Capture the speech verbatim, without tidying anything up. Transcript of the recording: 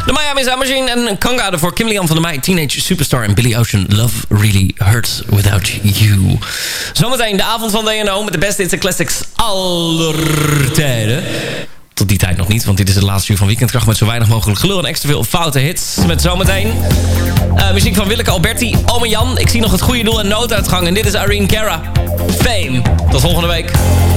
De Miami Sound Machine en Kanga voor Kim Lian van der Meij, Teenage Superstar en Billy Ocean. Love Really Hurts Without You. Zometeen de avond van D en O met de beste hits en classics aller tijden. Tot die tijd nog niet, want dit is het laatste uur van Weekendkracht met zo weinig mogelijk gelul en extra veel foute hits. Met zometeen uh, muziek van Willeke Alberti, Ome Jan. Ik zie nog het goede doel en nooduitgang en dit is Irene Cara. Fame. Tot volgende week.